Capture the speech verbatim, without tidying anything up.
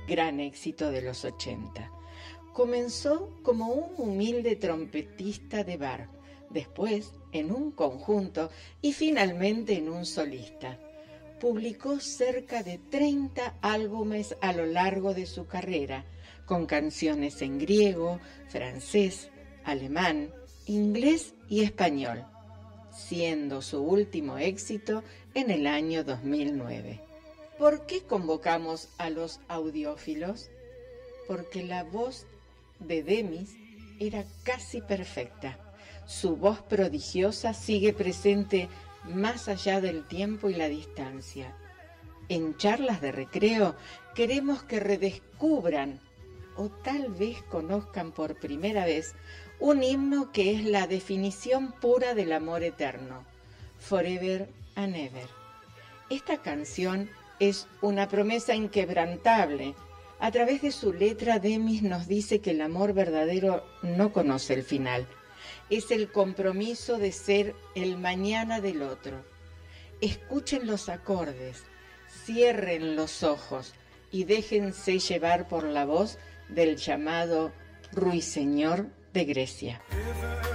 gran éxito de los ochenta. Comenzó como un humilde trompetista de bar, después en un conjunto y finalmente en un solista. Publicó cerca de treinta álbumes a lo largo de su carrera, con canciones en griego, francés, alemán, inglés y español, siendo su último éxito en el año dos mil nueve. ¿Por qué convocamos a los audiófilos? Porque la voz de Demis era casi perfecta. Su voz prodigiosa sigue presente más allá del tiempo y la distancia. En charlas de recreo queremos que redescubran o tal vez conozcan por primera vez un himno que es la definición pura del amor eterno, Forever and Ever. Esta canción es una promesa inquebrantable. A través de su letra, Demis nos dice que el amor verdadero no conoce el final. Es el compromiso de ser el mañana del otro. Escuchen los acordes, cierren los ojos y déjense llevar por la voz del llamado Ruiseñor de Grecia.